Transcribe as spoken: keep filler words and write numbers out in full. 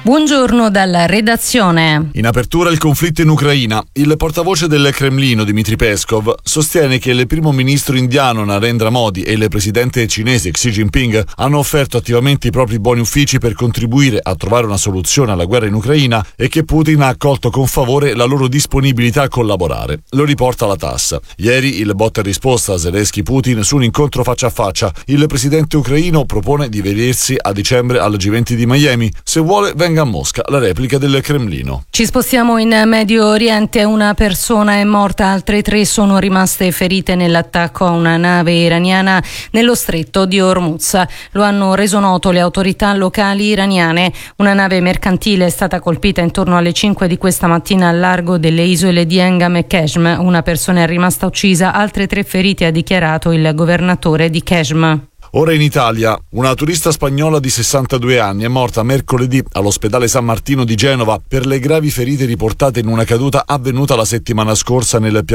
Buongiorno dalla redazione. In apertura il conflitto in Ucraina. Il portavoce del Cremlino, Dmitry Peskov, sostiene che il primo ministro indiano Narendra Modi e il presidente cinese Xi Jinping hanno offerto attivamente i propri buoni uffici per contribuire a trovare una soluzione alla guerra in Ucraina e che Putin ha accolto con favore la loro disponibilità a collaborare. Lo riporta la TASS. Ieri il botta e risposta a Zelensky-Putin su un incontro faccia a faccia. Il presidente ucraino propone di vedersi a dicembre al G venti di Miami. Se vuole venga a Mosca, la replica del Cremlino. Ci spostiamo in Medio Oriente. Una persona è morta, altre tre sono rimaste ferite nell'attacco a una nave iraniana nello stretto di Hormuz. Lo hanno reso noto le autorità locali iraniane. Una nave mercantile è stata colpita intorno alle cinque di questa mattina al largo delle isole di Engam e Qeshm. Una persona è rimasta uccisa, altre tre ferite, ha dichiarato il governatore di Qeshm. Ora in Italia, una turista spagnola di sessantadue anni è morta mercoledì all'ospedale San Martino di Genova per le gravi ferite riportate in una caduta avvenuta la settimana scorsa nel pianeta